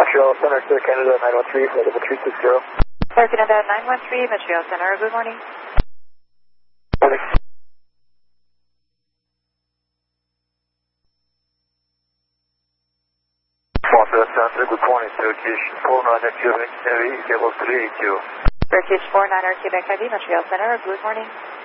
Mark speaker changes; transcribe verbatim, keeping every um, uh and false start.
Speaker 1: Montreal Center, Sir Canada nine one three, flight level three six zero.
Speaker 2: Sir Canada nine one three, Montreal Center, good morning.
Speaker 1: Morning. Montreal Center, good morning, Turkish four nine Quebec Heavy, level three eight two.
Speaker 2: Turkish four niner Quebec Heavy, Montreal Center, good morning.